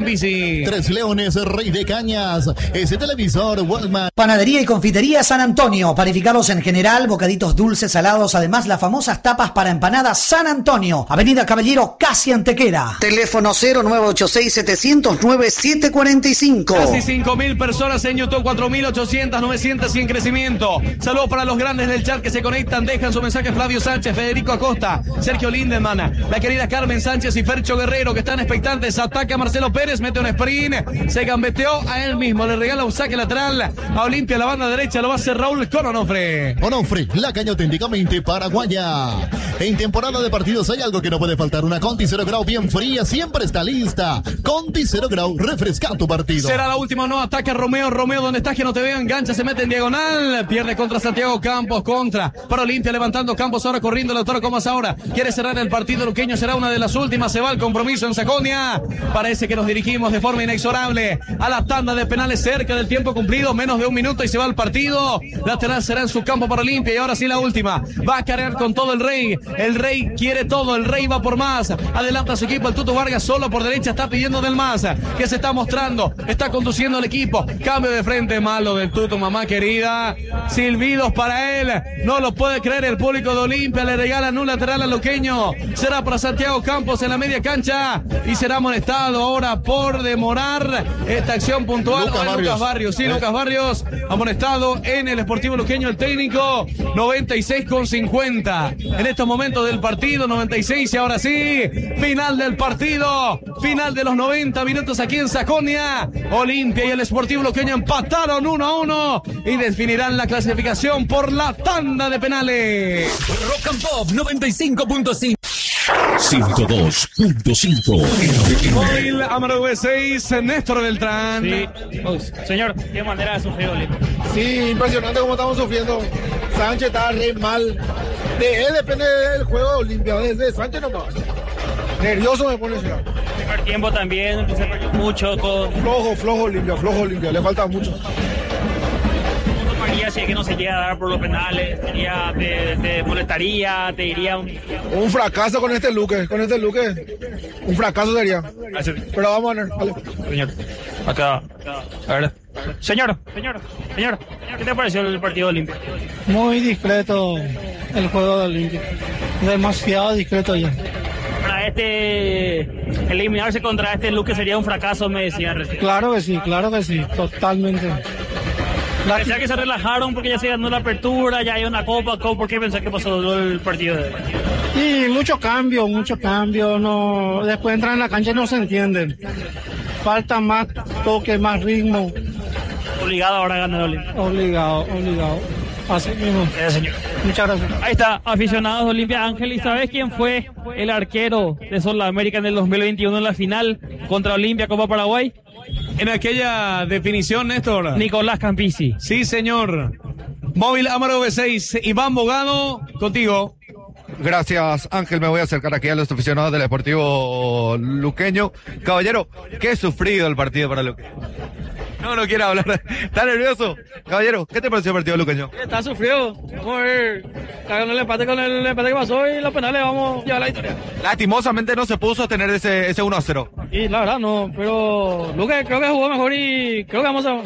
bici. Tres Leones, Rey de Cañas. Ese televisor, Walmart. Panadería y confitería San Antonio. Panificados en general, bocaditos dulces, salados. Además, las famosas tapas para empanadas San Antonio. Avenida Caballero, casi Antequera. Teléfono 0986-709-745. Casi 5.000 personas en YouTube, 4.800, 900 y en crecimiento. Saludos para los grandes del chat que se conectan. Dejan su mensaje Flavio Sánchez, Federico Acosta, Sergio Lindemann, la querida Carmen Sánchez y Fercho Guerrero, que están expectantes. Ataca Marcelo Pérez, mete un sprint, se gambeteó a él mismo, le regala un saque lateral a Olimpia, la banda derecha, lo va a hacer Raúl con Onofre. Onofre, la caña auténticamente paraguaya. En temporada de partidos hay algo que no puede faltar, una Conti 0 Grau bien fría, siempre está lista. Conti 0 Grau, refresca tu partido. Será la última, no ataca Romeo, donde estás que no te vean, gancha, se mete en diagonal, pierde contra Santiago Campos, contra para Olimpia, levantando Campos, ahora corriendo Lautaro Comas, ahora quiere cerrar el partido luqueño, será una de las últimas, se va el compromiso en Sajonia. Parece que nos dirigimos de forma inexorable a la tanda de penales, cerca del tiempo cumplido, menos de un minuto y se va el partido. Lateral será en su campo para Olimpia y ahora sí la última, va a cargar con todo el Rey quiere todo, el Rey va por más, adelanta a su equipo, el Tuto Vargas solo por derecha, está pidiendo del más, que se está mostrando, está conduciendo el equipo, cambio de frente malo del Tuto, mamá querida, silbidos para él, no lo puede creer el público de Olimpia, le regalan un lateral al luqueño, será para Santiago Campos en la media cancha y será amonestado ahora por demorar esta acción puntual. Lucas Barrios, sí, Lucas Barrios, amonestado en el Sportivo Luqueño, el técnico, 96,50 en estos momentos del partido, 96 y ahora sí, final del partido, final de los 90 minutos aquí en Sajonia. Olimpia y el Sportivo Luqueño empataron 1-1 y definirán la clasificación por la tanda de penales. Rock and Pop 95.5 102.5. Móvil Amaro V6, Néstor Beltrán. Sí. Señor, qué manera de sufrir Olimpia. Sí, impresionante cómo estamos sufriendo. Sánchez está re mal. De él depende del juego de Olimpia, desde Sánchez nomás. Nervioso me pone ese. El primer tiempo también se perdió mucho. Flojo Olimpia, le falta mucho. Si es que no se llega a dar por los penales, sería, te molestaría, te diría un fracaso con este Luque, un fracaso sería. Pero vamos a ver, vale. Señor, acá, a ver. Señor, ¿qué te pareció el partido de Olimpia? Muy discreto el juego de Olimpia, demasiado discreto ya. Para eliminarse contra este Luque sería un fracaso, me decía recién. Claro que sí, totalmente. Pensé que se relajaron porque ya se ganó la apertura, ya hay una copa. ¿Por qué pensás que pasó el partido? Y mucho cambio, no, después entran en la cancha y no se entienden. Falta más toque, más ritmo. Obligado ahora a ganar Olimpia. Obligado. Así mismo. Señor. Muchas gracias. Ahí está, aficionados de Olimpia. Ángel, ¿y sabes quién fue el arquero de Sudamérica en el 2021 en la final contra Olimpia Copa Paraguay? En aquella definición, Néstor. Nicolás Campisi. Sí, señor. Móvil Amaro V6, Iván Bogado, contigo. Gracias, Ángel. Me voy a acercar aquí a los aficionados del Deportivo Luqueño. Caballero, qué sufrido el partido para Luque. No quiere hablar. ¿Está nervioso? Caballero, ¿qué te pareció el partido luqueño? Está sufrido. Vamos a ver. Con el empate que pasó y los penales vamos a llevar la victoria. Lastimosamente no se pudo sostener ese 1-0. Y la verdad no, pero Luque creo que jugó mejor y creo que vamos a...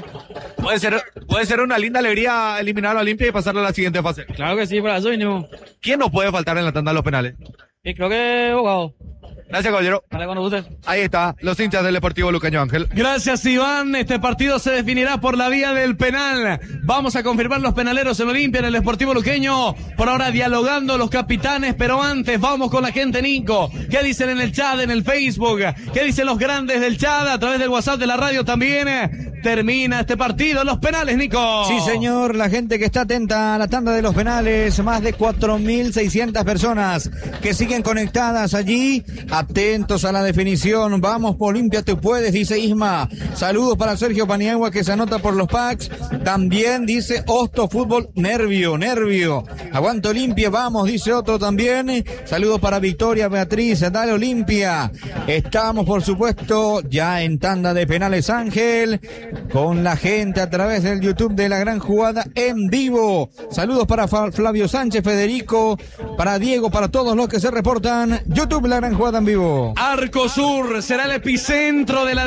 Puede ser una linda alegría eliminar a Olimpia y pasarle a la siguiente fase. Claro que sí, para eso vinimos. ¿Quién nos puede faltar en la tanda de los penales? Y creo que Bogado. Gracias, caballero. Ahí está, los hinchas del Deportivo Luqueño, Ángel. Gracias, Iván. Este partido se definirá por la vía del penal. Vamos a confirmar los penaleros en Olimpia, en el Deportivo Luqueño. Por ahora dialogando los capitanes, pero antes vamos con la gente, Nico. ¿Qué dicen en el chat, en el Facebook? ¿Qué dicen los grandes del chat? A través del WhatsApp de la radio también. Termina este partido, los penales, Nico. Sí, señor, la gente que está atenta a la tanda de los penales, más de 4.600 personas que siguen conectadas allí, atentos a la definición. Vamos, Olimpia, tú puedes, dice Isma. Saludos para Sergio Paniagua, que se anota por los packs. También dice Hosto Fútbol, nervio. Aguanta Olimpia, vamos, dice otro también. Saludos para Victoria Beatriz, dale Olimpia. Estamos, por supuesto, ya en tanda de penales, Ángel, con la gente a través del YouTube de La Gran Jugada en vivo. Saludos para Flavio Sánchez, Federico, para Diego, para todos los que se reportan. YouTube La Gran Jugada en vivo. Arco Sur será el epicentro de la